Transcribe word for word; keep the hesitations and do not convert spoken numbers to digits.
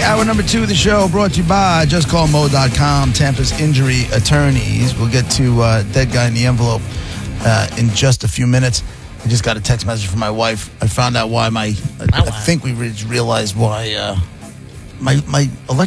Hour number two of the show brought to you by just call mo dot com, Tampa's injury attorneys. We'll get to uh, Dead Guy in the Envelope uh, in just a few minutes. I just got a text message from my wife. I found out why my, I, I think we re- realized why uh, my, my electric